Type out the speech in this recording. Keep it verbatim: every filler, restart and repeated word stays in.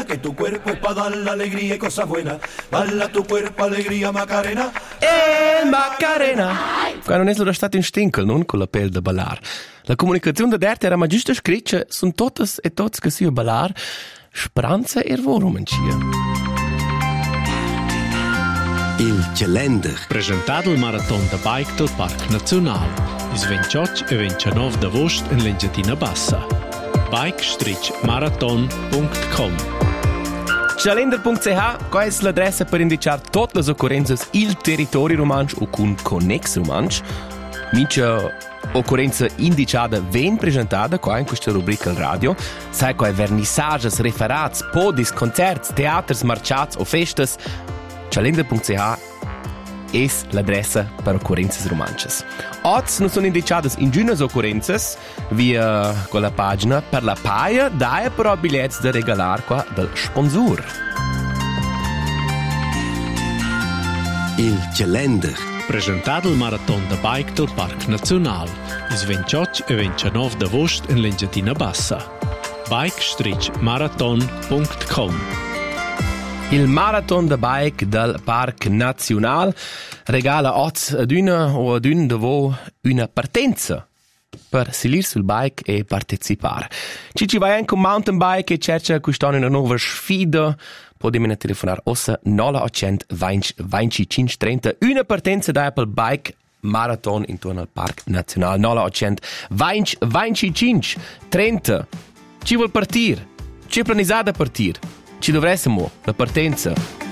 que tu cuerpo es pa' dar la alegría y cosa buena. Balla tu cuerpo, alegría, Macarena. Eh, Macarena! Quando non è solo stato in stinkel, non con la pelle da ballar. La comunicazione da derte era ma giusto scritta, sono totes e tots che sia ballar, speranza e vo romancia. Il calender. Presentato il marathon da bike del Parc Nazional. Il ventotto e ventinove d'agosto in Lengiatina Bassa. bike marathon punto com. calender punto c h, qua è l'adressa per indicare tutte le occorrenze il territorio romansch o con connex romansch. Mince occorrenza indicata ven presentata qua in questa rubrica al radio. Sai qua è vernissages, referats, podis, concerts, teaters, marciats o festes. calender punto c h è l'adressa per occorrenze romanches. Oggi non sono indicate in giunas occorrenze via con la pagina per la paia dai però biglietti da regalare qua dal sponsor. Il calender. Presentato il marathon da bike del Parc Nazional. Il ventotto e ventinove d'agosto in Lengiatina Bassa. bike marathon punto com. Il marathon da bike del Parc Nazional regala oggi ad una o ad un di voi una partenza per salire sul bike e partecipare. Ci ci vai anche un mountain bike e cerca quest'anno una nuova sfida. Potete telefonare ossa nove otto zero due cinque trenta. Una partenza da Apple Bike Marathon intorno al Parc Nazional. nove otto zero due cinque trenta. Ci vuol partire? Ci è planizzata a partire? Ci dovremmo la partenza.